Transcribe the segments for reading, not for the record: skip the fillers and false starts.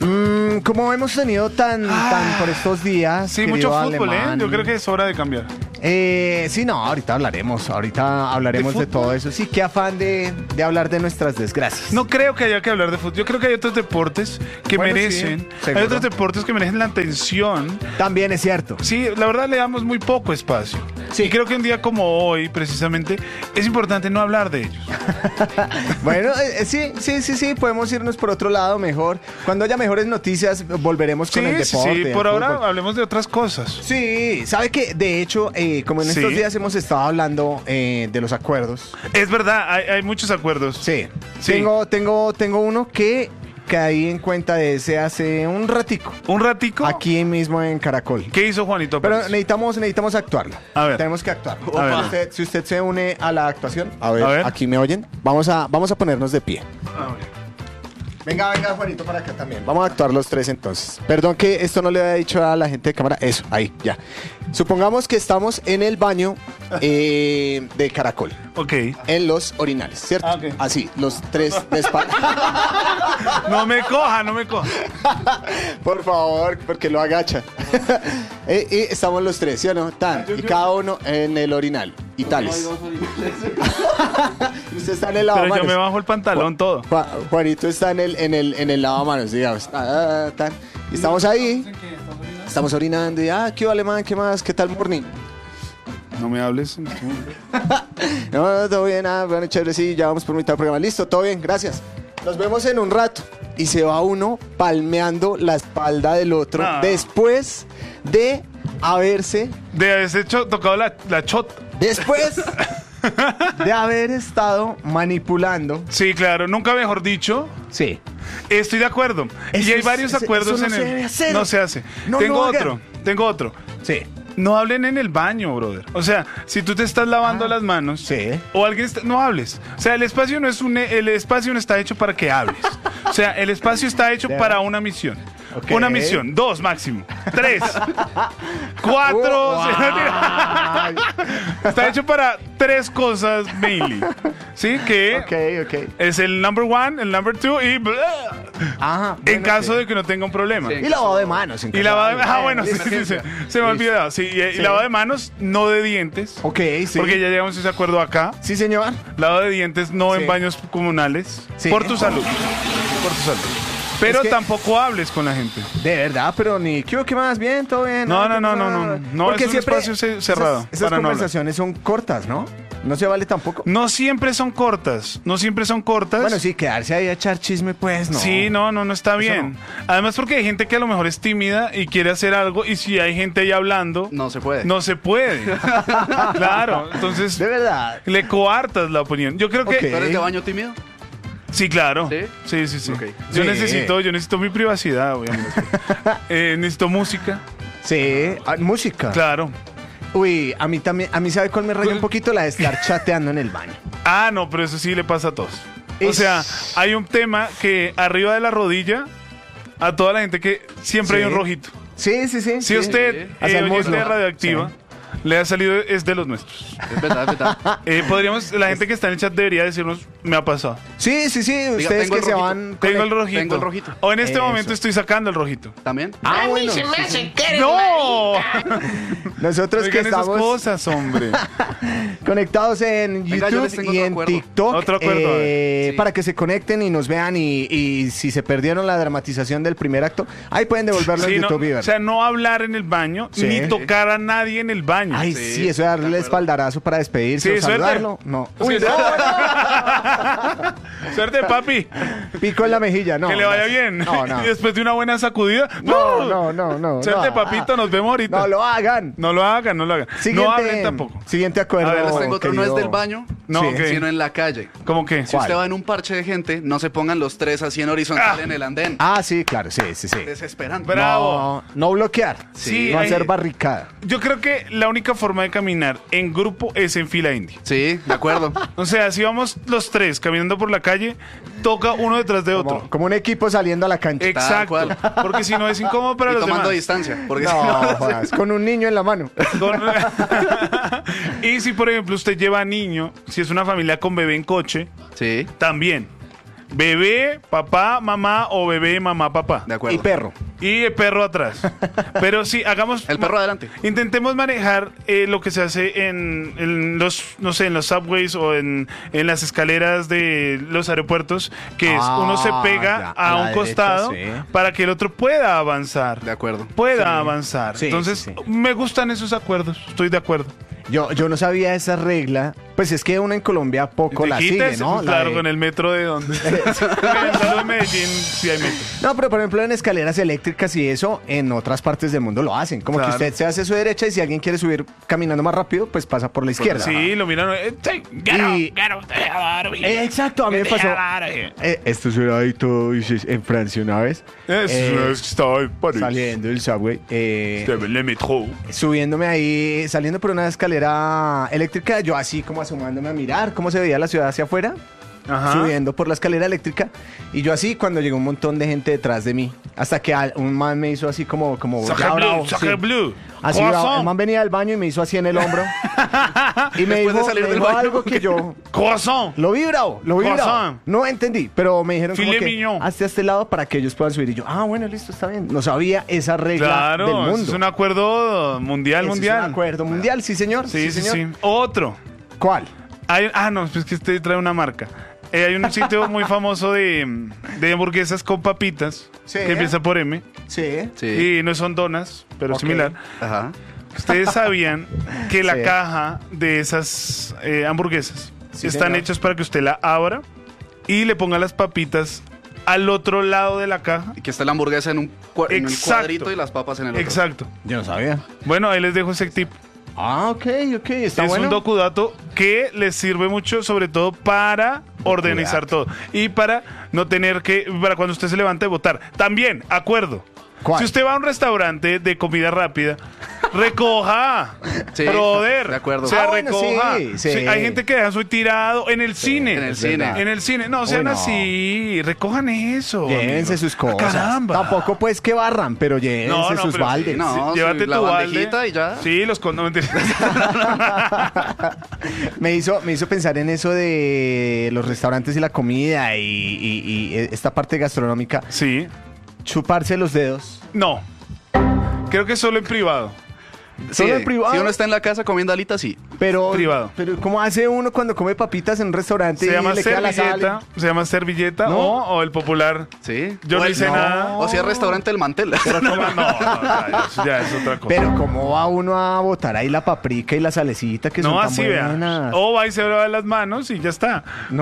Como hemos tenido tan por estos días. Sí, mucho fútbol, Alemán, Yo creo que es hora de cambiar. Sí, no, ahorita hablaremos de todo eso. Sí, qué afán de hablar de nuestras desgracias. No creo que haya que hablar de fútbol. Yo creo que hay otros deportes que Bueno, merecen. sí, Hay seguro. otros deportes que merecen la atención. También es cierto. Sí, la verdad le damos muy poco espacio. Sí. Y creo que un día como hoy, precisamente, es importante no hablar de ellos. Bueno, sí, podemos irnos por otro lado mejor. Cuando haya mejores noticias, volveremos con el deporte. Sí, por el ahora fútbol. hablemos de otras cosas. Sí, sabe que de hecho, como en estos Sí. días hemos estado hablando de los acuerdos. Es verdad, hay muchos acuerdos. Sí. Sí. Tengo uno que caí en cuenta de ese hace un ratico. Un ratico. Aquí mismo en Caracol. ¿Qué hizo Juanito Pero Pérez? necesitamos actuarlo. A ver. Tenemos que actuar. A ver. Si usted se une a la actuación, a ver, A ver. aquí me oyen. Vamos a ponernos de pie. A ver. Venga, Juanito, para acá también. Vamos a actuar los tres entonces. Perdón que esto no le había dicho a la gente de cámara. Eso, ahí, ya. Supongamos que estamos en el baño de Caracol. Ok. En los orinales, ¿cierto? Ah, ok. Así, los tres de espalda. No me coja. Por favor, porque lo agacha. Y estamos los tres, ¿sí o no? Y cada uno en el orinal. Y tales. Usted está en el Pero lavamanos. yo me bajo el pantalón todo. Juanito está en el lavamanos, digamos. Tan. Y estamos ahí. Estamos orinando y, ¿qué alemán? ¿Qué más? ¿Qué tal morning? No me hables. No, todo bien, bueno, chévere, sí, ya vamos por mitad del programa. Listo, todo bien, gracias. Nos vemos en un rato. Y se va uno palmeando la espalda del otro No. después de haberse... De haberse tocado la chota. Después de haber estado manipulando. Sí, claro, nunca mejor dicho. Sí. Estoy de acuerdo. Eso Y hay es- varios eso acuerdos no en se debe el. hacer. No se hace. No tengo lo hagan. otro. Sí. No hablen en el baño, brother. O sea, si tú te estás lavando las manos, Sí. o alguien no hables. O sea, el espacio no está hecho para que hables. O sea, el espacio está hecho ¿De para verdad? una misión. Ok. Una misión, 2 máximo, 3, 4. Ay. Está hecho para 3 cosas mainly. ¿Sí? Que Ok. es el number 1, el number 2 y Ajá. en bueno, caso sí. de que no tenga un problema. Sí. Y lavado de manos. en Y caso lavado de de- bueno, sí, emergencia. se me ha olvidado. Sí, y Sí. lavado de manos, no de dientes. Ok, sí. Porque ya llegamos a ese acuerdo acá. Sí, señor. Lavado de dientes no Sí. en baños comunales. Sí. Por tu salud. Por tu salud. Pero Es que- tampoco hables con la gente. De verdad, pero ni... ¿Qué más? ¿Bien? ¿Todo bien? No, ¿qué no, no, pasa? no, no. No, Porque es un siempre espacio cerrado Esas para no conversaciones son cortas, ¿no? No se vale tampoco. No siempre son cortas. No siempre son cortas. Bueno, sí, quedarse ahí a echar chisme, pues, no. Sí, no está Eso bien. no. Además porque hay gente que a lo mejor es tímida y quiere hacer algo y si hay gente ahí hablando, No se puede. no se puede. Claro, entonces De verdad. le coartas la opinión. Yo creo que Ok. ¿Tú eres de baño tímido? sí, claro. ¿Sí? Sí. Ok. Yo Sí. necesito mi privacidad, obviamente. Necesito música, Sí, música. claro. Uy, a mí también, a mí sabe cuál me raya un poquito la de estar chateando en el baño. Ah, no, pero eso sí le pasa a todos. O Es- sea, hay un tema que arriba de la rodilla, a toda la gente que siempre Sí. hay un rojito. Sí. Si usted, Hacia el oyente muslo. de radioactiva, le ha salido, es de los nuestros. Es verdad, es verdad. La gente que está en el chat debería decirnos, me ha pasado. Sí, ustedes tengo que el se rojito. van... Tengo el rojito. Tengo el rojito. O en este Eso. momento estoy sacando el rojito. ¿También? Ah, bueno. ¡No! Nosotros que Oigan esas estamos cosas, hombre. conectados en Venga, yo YouTube les tengo y otro en acuerdo. TikTok, Otro acuerdo, a ver. Sí. para que se conecten y nos vean y si se perdieron la dramatización del primer acto, ahí pueden devolverlo Sí, en no, YouTube y ver. o sea, no hablar en el baño, Sí. ni tocar a nadie en el baño. Ay, Sí, sí, eso de darle de el acuerdo. espaldarazo para despedirse Sí, o suerte. saludarlo. No. Sí, Uy, suerte. no. Suerte, papi. Pico en la mejilla, no. Que le vaya bien. No, no. Y después de una buena sacudida. No. Suerte, no. papito, nos vemos ahorita. No lo hagan. No lo hagan. No hablen tampoco. Siguiente acuerdo. A ver, Les tengo otro, no es querido. del baño, No, Sí. ok. sino en la calle. ¿Cómo que? Si ¿Cuál? usted va en un parche de gente, no se pongan los tres así en horizontal Ah. en el andén. Ah, sí, claro, sí. Desesperante. Bravo. No bloquear. Sí, no hay- hacer barricada. Yo creo que la única forma de caminar en grupo es en fila india. Sí, de acuerdo. O sea, si vamos los tres caminando por la calle, toca uno detrás de otro. Como un equipo saliendo a la cancha. Exacto. cual. Porque si no es incómodo para Y los tomando demás. distancia. Porque si No, no, jodas, con un niño en la mano. Con- y si, por ejemplo, usted lleva niño, si es una familia con bebé en coche, Sí. también. bebé, papá, mamá o bebé, mamá, papá. De acuerdo. Y perro. Y el perro atrás. Pero sí, hagamos... El perro adelante. Intentemos manejar lo que se hace en los, no sé, en los subways o en las escaleras de los aeropuertos, que es uno se pega ya, a a la un derecha, costado sí. para que el otro pueda avanzar. De acuerdo. Pueda avanzar. Sí, Entonces, sí, sí. me gustan esos acuerdos. Estoy de acuerdo. Yo no sabía esa regla. Pues es que uno en Colombia poco ¿Te la quitas? sigue, ¿no? La Claro, de- con el metro de dónde. En el centro de Medellín sí hay metro. No, pero por ejemplo en escaleras eléctricas y eso, en otras partes del mundo lo hacen. Como Claro. que usted se hace a su derecha y si alguien quiere subir caminando más rápido, pues pasa por la izquierda. Sí, lo miran. Exacto, a mí me pasó. Esto suena ahí todo dices, en Francia una vez. Está en París. Saliendo del subway. Le metro. Subiéndome ahí, saliendo por una escalera eléctrica, yo así como asomándome a mirar cómo se veía la ciudad hacia afuera, Ajá. subiendo por la escalera eléctrica, y yo así cuando llegó un montón de gente detrás de mí, hasta que un man me hizo así como Sacre ya bleu, bravo, sacre sí. bleu. Así Croissant. bravo. El man venía del baño y me hizo así en el hombro, y me Después de dijo, salir me del dijo baño, algo que yo... Croissant. Lo vi bravo, lo vi bravo. Croissant. No entendí, pero me dijeron como Filet que mignon. hasta este lado para que ellos puedan subir. Y yo, bueno, listo, está bien. No sabía esa regla Claro, del eso mundo. es un acuerdo mundial, Ese mundial. Es un acuerdo mundial, sí, señor. Sí, sí, señor. sí. Otro. ¿Cuál? No, pues que usted trae una marca. Hay un sitio muy famoso de hamburguesas con papitas Sí. que empieza por M. Sí. Sí. Y no son donas, pero Ok. similar. Ajá. Ustedes sabían que la Sí. caja de esas hamburguesas Sí, están señor. hechas para que usted la abra y le ponga las papitas al otro lado de la caja. Y que está la hamburguesa en un en el Exacto. cuadrito y las papas en el otro. Exacto. Yo no sabía. Bueno, ahí les dejo ese tip. Ok, está Es bueno. un docudato que les sirve mucho, sobre todo para organizar todo y para no tener que, para cuando usted se levante, votar. También, acuerdo. ¿Cuál? Si usted va a un restaurante de comida rápida, recoja, Sí, brother. de acuerdo. O sea, bueno, recoja. sí, sí. Sí, hay gente que deja su tirado en el cine. en el es cine. verdad. En el cine. No, sean no. así. Recojan eso. Llévense amigos. sus cosas. Caramba. Tampoco pues que barran, pero llévense sus pero baldes. sí, No, llévate sí, la tu bandejita balde. y ya. Sí, los con... no, mentira. me hizo pensar en eso de los restaurantes y la comida y esta parte gastronómica. Sí. Chuparse los dedos. No. Creo que solo en privado. Solo en privado. Si uno está en la casa comiendo alitas, sí. Pero, Privado. pero ¿cómo hace uno cuando come papitas en un restaurante Se llama y le queda la servilleta. sal? Se llama servilleta ¿No? o el popular. Sí. Yo O no el- hice nada. O si es restaurante El Mantel. Ya es otra cosa. Pero ¿cómo va uno a botar ahí la paprika y la salecita que no, son tan así vea. buenas? O va y se lava las manos y ya está.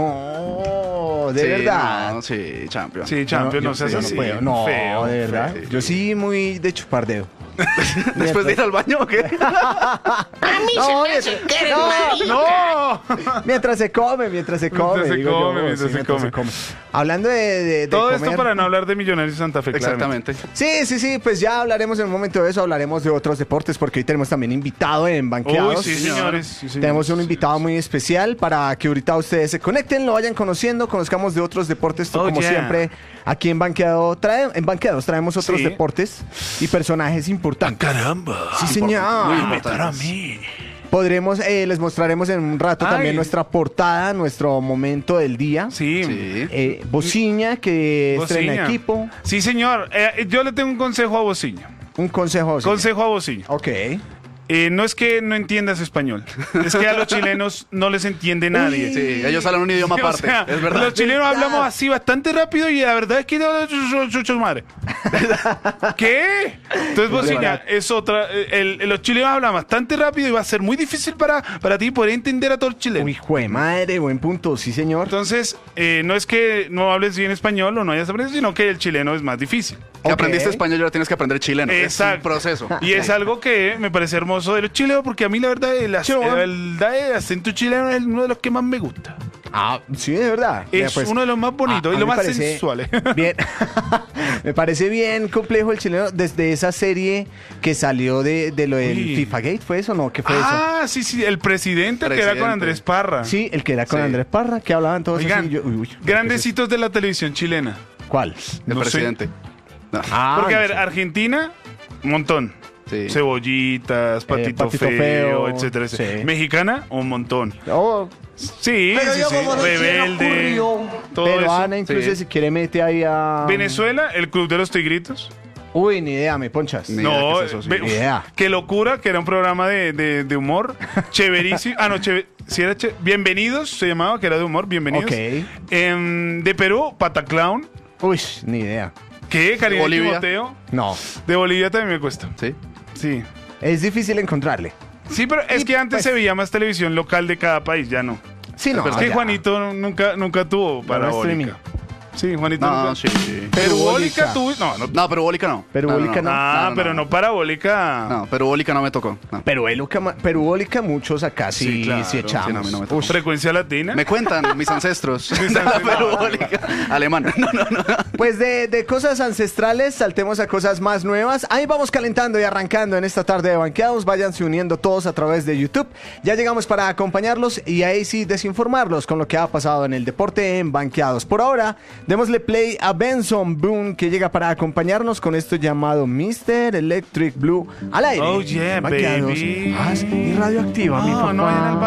No, de Sí, verdad. no, sí, champion. Sí, champion, yo no seas yo así. no puedo. No, Feo, de verdad. feo. Yo sí muy de chupar dedo. Después de ir al baño, ¿o qué? No, ¡No! mientras se come, Mientras se digo yo, come, mientras se come. Hablando de Todo comer, esto para no hablar de Millonarios de Santa Fe, claramente. Exactamente. Sí, pues ya hablaremos en un momento de eso, hablaremos de otros deportes porque hoy tenemos también invitado en Banqueados. Uy, sí, señores. Sí, señores. Tenemos un Sí, invitado sí. muy especial para que ahorita ustedes se conecten, lo vayan conociendo, conozcamos de otros deportes, Oh, como yeah. siempre aquí en Banqueados traemos otros Sí. deportes y personajes importantes. ¡Caramba! Sí, señor. Muy Invitar a importantes. mí. Podremos, les mostraremos en un rato Ay. también nuestra portada, nuestro momento del día. Sí. Sí. Bociña, que estrena Bociña. equipo. Sí, señor. Yo le tengo un consejo a Bociña. Un consejo. Bociña. Consejo a Bociña. Ok. No es que no entiendas español. Es que a los chilenos no les entiende nadie. Sí, ellos hablan un idioma Sí, o aparte. sea, Es verdad. Los chilenos ¿Verdad? hablamos así bastante rápido y la verdad es que chuchos madre. ¿Qué? Entonces, Bociña, es otra. Los chilenos hablan bastante rápido y va a ser muy difícil para ti poder entender a todo el chileno. Uy, jue madre, buen punto, sí, señor. Entonces, no es que no hables bien español o no hayas aprendido, sino que el chileno es más difícil. Que Ok. aprendiste español y ahora tienes que aprender chileno. Es un proceso. Y es algo que me parece hermoso de los chilenos, porque a mí la verdad Chileno. el acento chileno es uno de los que más me gusta. Ah, sí, de verdad. Es Mira, pues, uno de los más bonitos a y lo mí me más parece sensuales. Bien. Me parece bien complejo el chileno desde esa serie que salió de lo del Uy. FIFA Gate, ¿fue eso o no? ¿Qué fue Ah, sí, el presidente que era con Presidente. Andrés Parra. eso? Sí, el que era con Sí. Andrés Parra, que hablaban todos Oigan, así. grandes hitos de la televisión chilena. ¿Cuál? El No sé. presidente. No. Porque, a no ver, sé. Argentina, un montón. Sí. Cebollitas, Patito, Patito Feo, Feo, etcétera, etcétera. sí. Mexicana, un montón. Oh, Sí, Pero sí, yo sí. como soy chileno, Rebelde. ocurrió. Todo Peruana, eso. incluso Sí. si quiere mete ahí a... Venezuela, el Club de los Tigritos. Uy, ni idea, me ponchas. Ni No, idea qué es eso, sí. ve- Ni idea. qué locura, que era un programa de humor. Chéverísimo. Ah, no, sí era Bienvenidos, se llamaba, que era de humor, Bienvenidos. Ok. De Perú, Pataclown. Uy, ni idea. ¿Qué? Karina Bolivia. Timoteo. No, De Bolivia también me cuesta. Sí. Sí. es difícil encontrarle. Sí, pero es Y, que antes pues, se veía más televisión local de cada país, ya no. Sí, no. Es que ya. Juanito nunca tuvo streaming. parabólica. Sí, Juanito No, nunca. sí, sí. Perubólica tuvo. No. No, perubólica no. Perubólica no. Ah, pero no parabólica. No, perubólica no me tocó. No. Perubólica muchos acá sí, Sí, claro. sí echamos. Sí, no, a mí no me tocó. Uy, Frecuencia latina. Me cuentan mis ancestros de la ancestros. perubólica. Alemán. No. pues de cosas ancestrales saltemos a cosas más nuevas. Ahí vamos calentando y arrancando en esta tarde de Banqueados. Váyanse uniendo todos a través de YouTube. Ya llegamos para acompañarlos y ahí sí desinformarlos con lo que ha pasado en el deporte en Banqueados. Por ahora, démosle play a Benson Boone, que llega para acompañarnos con esto llamado Mr. Electric Blue al aire. Oh, yeah, Banqueados. baby. Y radioactiva, mi No, papá. no vayan al